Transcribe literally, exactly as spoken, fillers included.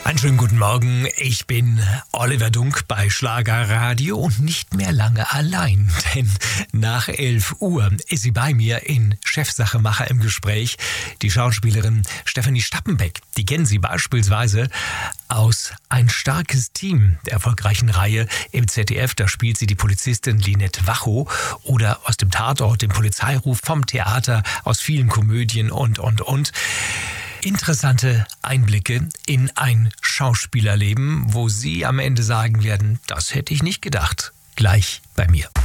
Einen schönen guten Morgen, ich bin Oliver Dunk bei Schlagerradio und nicht mehr lange allein, denn nach elf Uhr ist sie bei mir in Chefsachemacher im Gespräch, die Schauspielerin Stefanie Stappenbeck. Die kennen Sie beispielsweise aus Ein starkes Team, der erfolgreichen Reihe im Z D F. Da spielt sie die Polizistin Linette Wachow oder aus dem Tatort, dem Polizeiruf, vom Theater, aus vielen Komödien und, und, und. Interessante Einblicke in ein Schauspielerleben, wo Sie am Ende sagen werden, das hätte ich nicht gedacht. Gleich bei mir.